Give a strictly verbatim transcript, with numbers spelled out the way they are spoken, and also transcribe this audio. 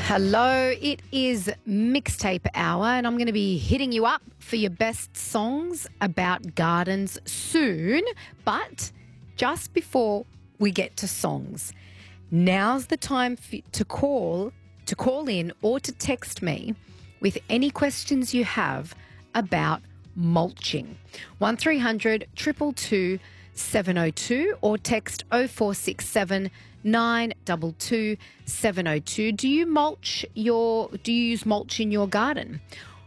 Hello, it is Mixtape Hour, and I'm going to be hitting you up for your best songs about gardens soon. But just before we get to songs, now's the time for, to call, to call in or to text me with any questions you have about mulching. one three hundred two two two seven oh two or text oh four six seven nine two two seven oh two. Do you mulch your do you use mulch in your garden?